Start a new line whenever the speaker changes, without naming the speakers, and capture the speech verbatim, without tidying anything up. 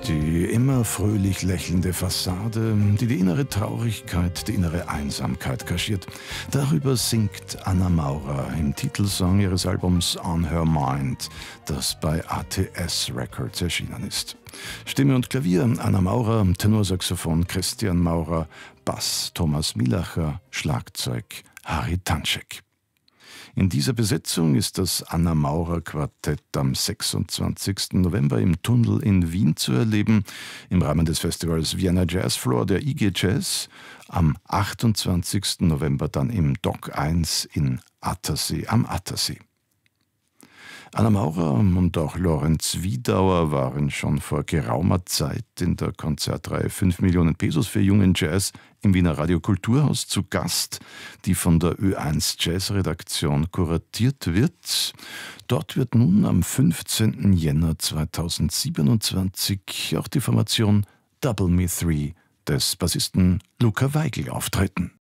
Die immer fröhlich lächelnde Fassade, die die innere Traurigkeit, die innere Einsamkeit kaschiert. Darüber singt Anna Maurer im Titelsong ihres Albums On Her Mind, das bei A T S Records erschienen ist. Stimme und Klavier Anna Maurer, Tenorsaxophon Christian Maurer, Bass Thomas Milacher, Schlagzeug Harry Tanczek. In dieser Besetzung ist das Anna Maurer Quartett am sechsundzwanzigsten November im Tunnel in Wien zu erleben, im Rahmen des Festivals Vienna Jazz Floor der I G Jazz, am achtundzwanzigsten November dann im Dock eins in Attersee am Attersee. Anna Maurer und auch Lorenz Wiedauer waren schon vor geraumer Zeit in der Konzertreihe fünf Millionen Pesos für jungen Jazz im Wiener Radio Kulturhaus zu Gast, die von der Ö eins Jazz-Redaktion kuratiert wird. Dort wird nun am fünfzehnten Jänner zweitausendsiebenundzwanzig auch die Formation Double Me Three des Bassisten Luca Weigl auftreten.